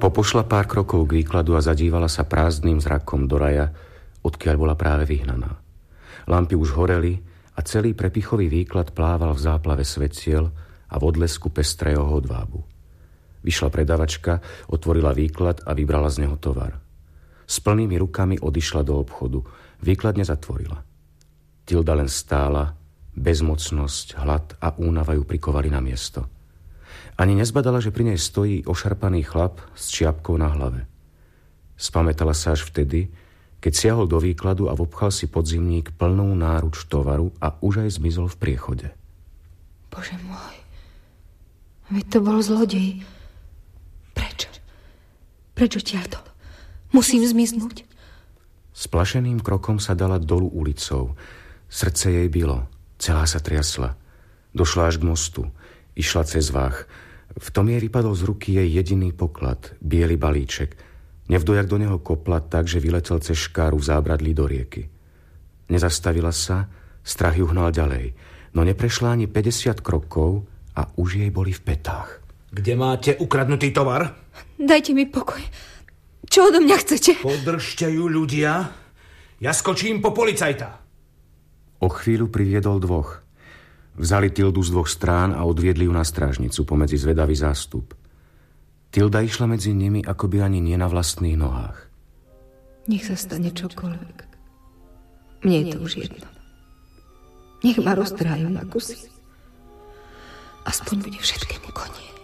Popošla pár krokov k výkladu a zadívala sa prázdnym zrakom do raja, odkiaľ bola práve vyhnaná. Lampy už horeli a celý prepichový výklad plával v záplave svetiel a v odlesku pestrého hodvábu. Vyšla predavačka, otvorila výklad a vybrala z neho tovar. S plnými rukami odišla do obchodu. Výklad nezatvorila. Tilda len stála, bezmocnosť, hlad a únava ju prikovali na miesto. Ani nezbadala, že pri nej stojí ošarpaný chlap s čiapkou na hlave. Spamätala sa až vtedy, keď siahol do výkladu a vopchal si podzimník plnou náruč tovaru a už aj zmizol v priechode. Bože môj, veď to bol zlodej. Prečo? Prečo ťaľto? Musím zmiznúť. Splašeným krokom sa dala dolu ulicou. Srdce jej bilo, celá sa triasla. Došla až k mostu, išla cez váh. V tom jej vypadol z ruky jej jediný poklad, biely balíček. Nevdojak do neho kopla tak, že vyletel cez škáru v zábradlí do rieky. Nezastavila sa, strach ju hnal ďalej, no neprešla ani 50 krokov a už jej boli v pätách. Kde máte ukradnutý tovar? Dajte mi pokoj. Čo odo mňa chcete? Podržte ju, ľudia. Ja skočím po policajta. O chvíľu priviedol dvoch. Vzali Tildu z dvoch strán a odviedli ju na strážnicu pomedzi zvedavý zástup. Tilda išla medzi nimi, akoby ani nie na vlastných nohách. Nech sa stane čokoľvek. Mne je to už jedno. Nech ma roztrájajú na kusy. Aspoň bude všetkému koniec.